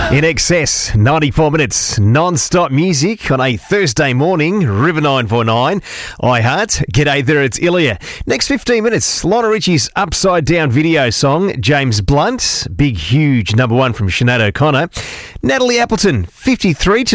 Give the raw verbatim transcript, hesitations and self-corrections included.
In excess, ninety-four minutes non-stop music on a Thursday morning, River nine four nine, iHeart. G'day there, it's Ilya. Next fifteen minutes, Lionel Richie's Upside Down video song, James Blunt, big huge number one from Sinead O'Connor. Natalie Appleton, fifty-three today.